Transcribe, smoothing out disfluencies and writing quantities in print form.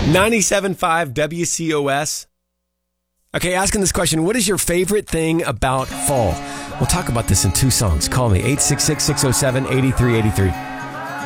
97.5 WCOS. Okay, asking this question, what is your favorite thing about fall? We'll talk about this in two songs. Call me, 866-607-8383.